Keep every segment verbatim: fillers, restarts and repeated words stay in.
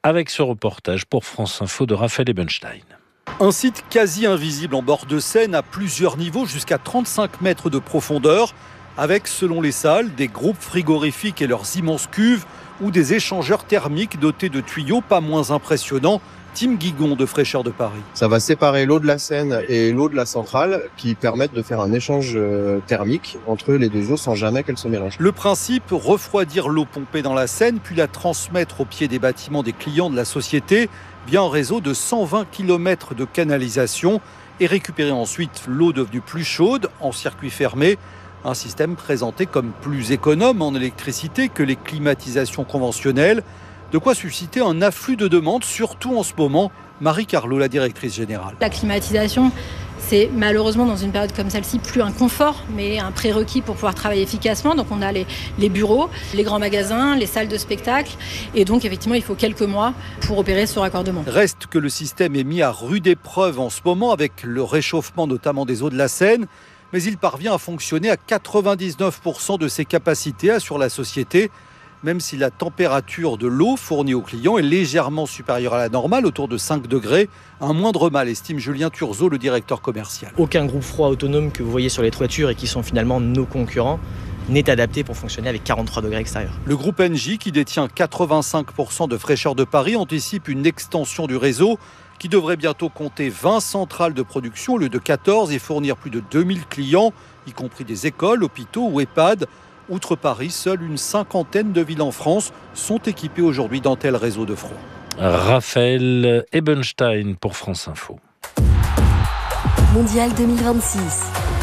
avec ce reportage pour France Info de Raphaël Ebenstein. Un site quasi invisible en bord de Seine à plusieurs niveaux, jusqu'à trente-cinq mètres de profondeur, avec, selon les salles, des groupes frigorifiques et leurs immenses cuves ou des échangeurs thermiques dotés de tuyaux pas moins impressionnants. Tim Guigon de Fraîcheur de Paris. Ça va séparer l'eau de la Seine et l'eau de la centrale qui permettent de faire un échange thermique entre les deux eaux sans jamais qu'elles se mélangent. Le principe, refroidir l'eau pompée dans la Seine puis la transmettre au pied des bâtiments des clients de la société via un réseau de cent vingt kilomètres de canalisation et récupérer ensuite l'eau devenue plus chaude en circuit fermé. Un système présenté comme plus économe en électricité que les climatisations conventionnelles. De quoi susciter un afflux de demandes, surtout en ce moment. Marie Carlot, la directrice générale. La climatisation, c'est malheureusement dans une période comme celle-ci plus un confort, mais un prérequis pour pouvoir travailler efficacement. Donc on a les, les bureaux, les grands magasins, les salles de spectacle. Et donc effectivement, il faut quelques mois pour opérer ce raccordement. Reste que le système est mis à rude épreuve en ce moment avec le réchauffement notamment des eaux de la Seine. Mais il parvient à fonctionner à quatre-vingt-dix-neuf pour cent de ses capacités, assure la société. Même si la température de l'eau fournie aux clients est légèrement supérieure à la normale, autour de cinq degrés, un moindre mal, estime Julien Turzeau, le directeur commercial. Aucun groupe froid autonome que vous voyez sur les toitures et qui sont finalement nos concurrents n'est adapté pour fonctionner avec quarante-trois degrés extérieurs. Le groupe Engie, qui détient quatre-vingt-cinq pour cent de Fraîcheur de Paris, anticipe une extension du réseau qui devrait bientôt compter vingt centrales de production au lieu de quatorze et fournir plus de deux mille clients, y compris des écoles, hôpitaux ou EHPAD. Outre Paris, seule une cinquantaine de villes en France sont équipées aujourd'hui d'un tel réseau de froid. Raphaël Ebenstein pour France Info. Mondial deux mille vingt-six.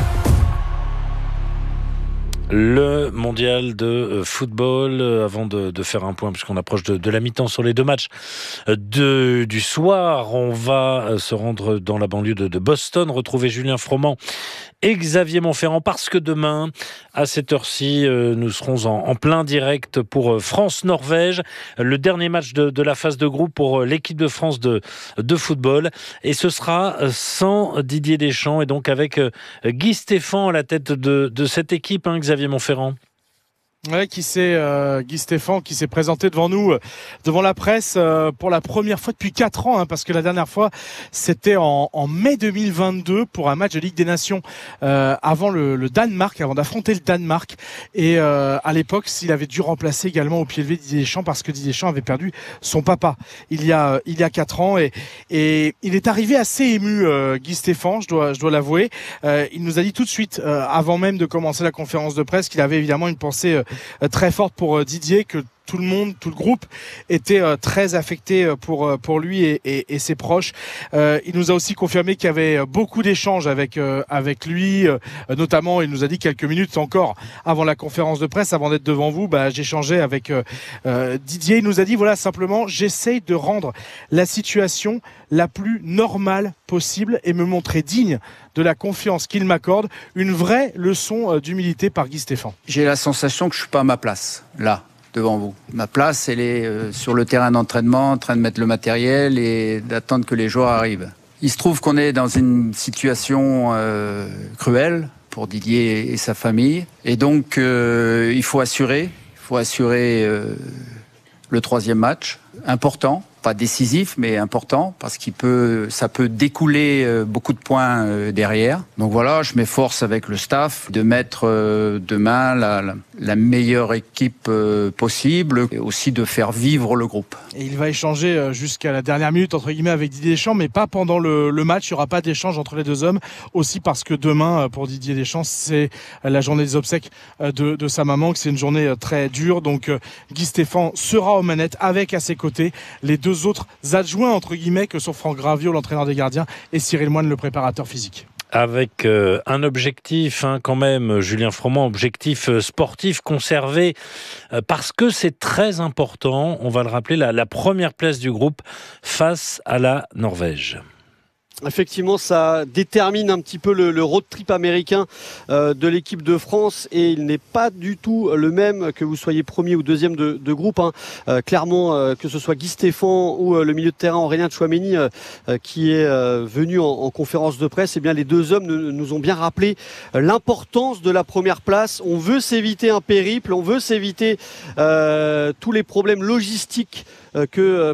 Le mondial de football, avant de, de faire un point, puisqu'on approche de, de la mi-temps sur les deux matchs de, du soir, on va se rendre dans la banlieue de, de Boston, retrouver Julien Froment et Xavier Montferrand, parce que demain, à cette heure-ci, nous serons en, en plein direct pour France-Norvège, le dernier match de, de la phase de groupe pour l'équipe de France de, de football. Et ce sera sans Didier Deschamps et donc avec Guy Stéphane à la tête de, de cette équipe, hein, Xavier Montferrand. Ouais, qui s'est euh, Guy Stéphane qui s'est présenté devant nous, euh, devant la presse euh, pour la première fois depuis quatre ans, hein, parce que la dernière fois c'était en, en mai deux mille vingt-deux pour un match de Ligue des Nations euh, avant le, le Danemark, avant d'affronter le Danemark. Et euh, à l'époque, il avait dû remplacer également au pied levé Didier Deschamps parce que Didier Deschamps avait perdu son papa il y a il y a quatre ans et et il est arrivé assez ému, euh, Guy Stéphane, je dois je dois l'avouer. Euh, il nous a dit tout de suite, euh, avant même de commencer la conférence de presse, qu'il avait évidemment une pensée euh, très forte pour Didier, que tout le monde, tout le groupe était euh, très affecté pour pour lui et, et, et ses proches. Euh, il nous a aussi confirmé qu'il y avait beaucoup d'échanges avec euh, avec lui, euh, notamment il nous a dit quelques minutes encore avant la conférence de presse, avant d'être devant vous, bah, j'échangeais avec euh, euh, Didier. Il nous a dit voilà, simplement j'essaye de rendre la situation la plus normale possible et me montrer digne de la confiance qu'il m'accorde. Une vraie leçon d'humilité par Guy Stéphane. J'ai la sensation que je suis pas à ma place là. Devant vous. Ma place, elle est euh, sur le terrain d'entraînement, en train de mettre le matériel et d'attendre que les joueurs arrivent. Il se trouve qu'on est dans une situation euh, cruelle pour Didier et sa famille. Et donc, euh, il faut assurer. Il faut assurer euh, le troisième match. Important. Pas décisif, mais important, parce qu'il peut, ça peut découler beaucoup de points derrière. Donc voilà, je m'efforce avec le staff de mettre demain la, la, la meilleure équipe possible et aussi de faire vivre le groupe. Et il va échanger jusqu'à la dernière minute, entre guillemets, avec Didier Deschamps, mais pas pendant le, le match. Il n'y aura pas d'échange entre les deux hommes. Aussi parce que demain, pour Didier Deschamps, c'est la journée des obsèques de, de sa maman, que c'est une journée très dure. Donc Guy Stéphane sera aux manettes avec à ses côtés les deux autres adjoints entre guillemets que sont Franck Gravio, l'entraîneur des gardiens, et Cyril Moine, le préparateur physique. Avec euh, un objectif hein, quand même, Julien Froment, objectif euh, sportif conservé, euh, parce que c'est très important, on va le rappeler, la, la première place du groupe face à la Norvège. Effectivement, ça détermine un petit peu le, le road trip américain euh, de l'équipe de France, et il n'est pas du tout le même que vous soyez premier ou deuxième de, de groupe. Hein. Euh, clairement, euh, que ce soit Guy Stéphane ou euh, le milieu de terrain Aurélien Tchouaméni euh, euh, qui est euh, venu en, en conférence de presse, eh bien les deux hommes nous, nous ont bien rappelé euh, l'importance de la première place. On veut s'éviter un périple, on veut s'éviter euh, tous les problèmes logistiques euh, que